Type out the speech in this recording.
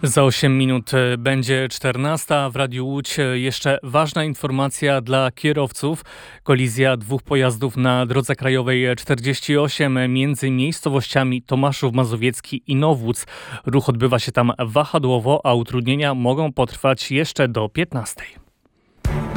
Za 8 minut będzie 14. W Radiu Łódź jeszcze ważna informacja dla kierowców. Kolizja dwóch pojazdów na drodze krajowej 48 między miejscowościami Tomaszów Mazowiecki i Nowłódz. Ruch odbywa się tam wahadłowo, a utrudnienia mogą potrwać jeszcze do 15.